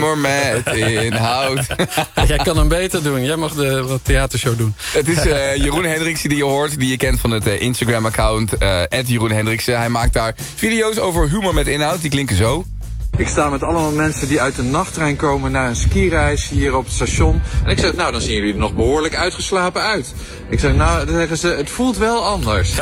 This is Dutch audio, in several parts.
humor met inhoud. Jij kan hem beter doen. Jij mag de theatershow doen. Het is Jeroen Hendriksen die je hoort. Die je kent van het Instagram-account. @Jeroen Hendriksen. Hij maakt daar video's over humor met inhoud. Die klinken zo. Ik sta met allemaal mensen die uit de nachttrein komen naar een skireis hier op het station. En ik zeg, nou, dan zien jullie er nog behoorlijk uitgeslapen uit. Ik zeg, nou, dan zeggen ze, het voelt wel anders.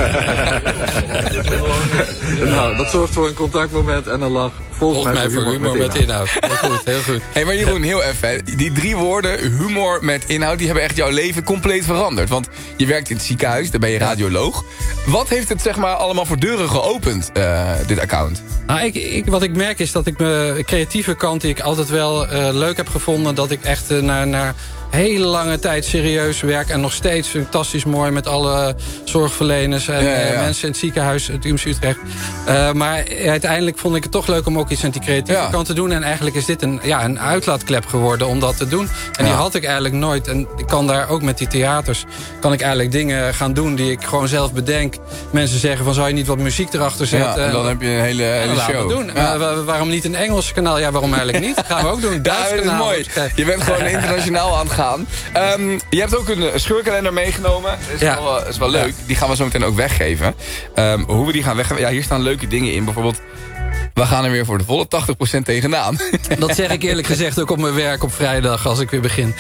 Nou, dat zorgt voor een contactmoment en een lach. Volgens mij voor humor met inhoud. Heel goed, heel goed. Hey, maar Jeroen, heel even. Hè. Die 3 woorden, humor met inhoud, die hebben echt jouw leven compleet veranderd. Want je werkt in het ziekenhuis, daar ben je radioloog. Wat heeft het zeg maar allemaal voor deuren geopend, dit account? Nou, wat ik merk is dat ik mijn creatieve kant, die ik altijd wel leuk heb gevonden, dat ik echt naar hele lange tijd serieus werk en nog steeds fantastisch mooi met alle zorgverleners en mensen in het ziekenhuis, het UMC Utrecht. Maar uiteindelijk vond ik het toch leuk om ook iets aan die creatieve kant te doen. En eigenlijk is dit een uitlaatklep geworden om dat te doen. En die had ik eigenlijk nooit. En ik kan daar ook met die theaters, kan ik eigenlijk dingen gaan doen die ik gewoon zelf bedenk. Mensen zeggen van, zou je niet wat muziek erachter zetten? Ja, en dan heb je een hele show. Doen. Ja. Waarom niet een Engels kanaal? Ja, waarom eigenlijk niet? Dat gaan we ook doen. Ja, dat is mooi. Je bent gewoon internationaal aan het gaan. Je hebt ook een scheurkalender meegenomen. Dat is wel leuk. Ja. Die gaan we zo meteen ook weggeven. Hoe we die gaan weggeven? Ja, hier staan leuke dingen in. Bijvoorbeeld, we gaan er weer voor de volle 80% tegenaan. Dat zeg ik eerlijk gezegd ook op mijn werk op vrijdag als ik weer begin.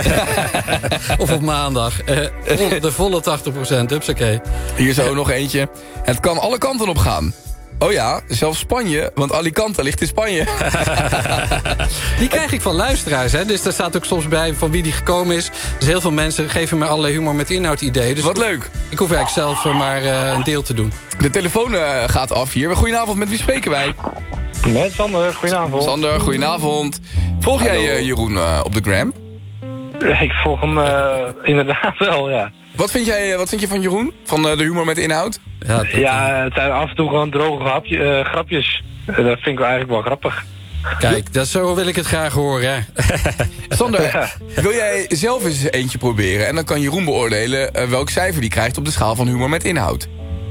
Of op maandag. De volle 80%, hupsakee. Hier zo nog eentje. Het kan alle kanten op gaan. Oh ja, zelfs Spanje, want Alicante ligt in Spanje. Die krijg ik van luisteraars, hè. Dus daar staat ook soms bij van wie die gekomen is. Dus heel veel mensen geven me allerlei humor met inhoud ideeën. Dus wat leuk. Ik hoef eigenlijk zelf maar een deel te doen. De telefoon gaat af hier. Goedenavond, met wie spreken wij? Met Sander, goedenavond. Sander, goedenavond. Volg jij Jeroen op de gram? Ik volg hem inderdaad wel, ja. Wat vind je van Jeroen? Van de humor met inhoud? Ja, het zijn af en toe gewoon droge grapjes. Dat vind ik wel eigenlijk wel grappig. Kijk, zo wil ik het graag horen, hè. Sander, wil jij zelf eens eentje proberen? En dan kan Jeroen beoordelen welk cijfer die krijgt op de schaal van humor met inhoud.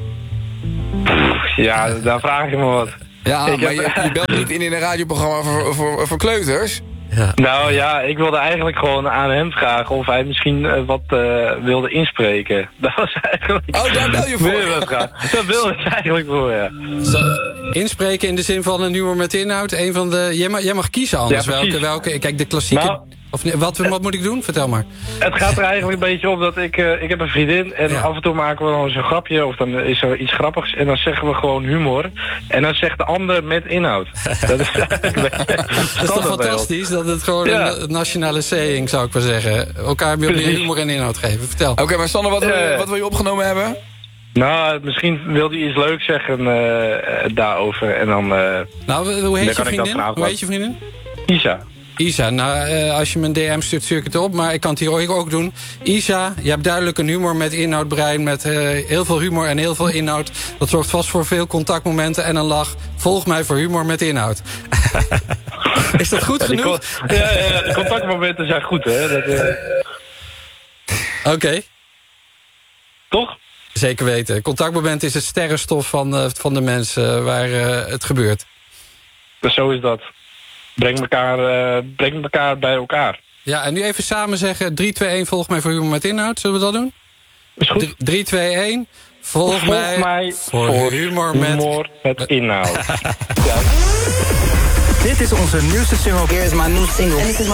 Ja, daar vraag je me wat. Ja, maar je belt niet in een radioprogramma voor kleuters. Ja. Nou ja, ik wilde eigenlijk gewoon aan hem vragen of hij misschien wat wilde inspreken. Dat was eigenlijk... Oh, daar bel je voor? Daar wil ik eigenlijk voor, ja. Inspreken in de zin van een humor met inhoud? Een van de... Jij mag kiezen anders. Ja, welke? Kijk, de klassieke... Nou, of wat moet ik doen? Vertel maar. Het gaat er eigenlijk een beetje om dat ik heb een vriendin en af en toe maken we dan zo'n grapje of dan is er iets grappigs en dan zeggen we gewoon humor en dan zegt de ander met inhoud. Dat is toch fantastisch dat het gewoon een nationale saying, zou ik wel zeggen. Elkaar meer humor en inhoud geven. Vertel. Oké, maar Sander, wat wil je opgenomen hebben? Nou, misschien wil hij iets leuks zeggen daarover en dan... nou, hoe heet je vriendin? Isa, nou, als je me een DM stuurt, stuur ik het op. Maar ik kan het hier ook doen. Isa, je hebt duidelijk een humor met inhoudbrein. Met heel veel humor en heel veel inhoud. Dat zorgt vast voor veel contactmomenten en een lach. Volg mij voor humor met inhoud. Is dat goed genoeg? Ja, de contactmomenten zijn goed, hè. Oké. Toch? Zeker weten. Contactmoment is het sterrenstof van de mensen waar het gebeurt. Dus zo is dat. Breng elkaar bij elkaar. Ja, en nu even samen zeggen... 3, 2, 1, volg mij voor humor met inhoud. Zullen we dat doen? Is goed. 3, 2, 1, volg mij voor humor met inhoud. Dit is onze nieuwste single. Here is my new single. And this is my